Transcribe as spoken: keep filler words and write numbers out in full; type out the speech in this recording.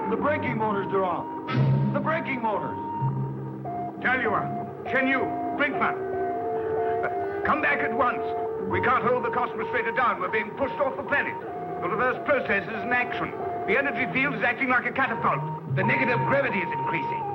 The braking motors are on. The braking motors. Talua, Shen Yu, Brinkman. Uh, come back at once. We can't hold the Cosmos Freighter down. We're being pushed off the planet. The reverse process is in action. The energy field is acting like a catapult. The negative gravity is increasing.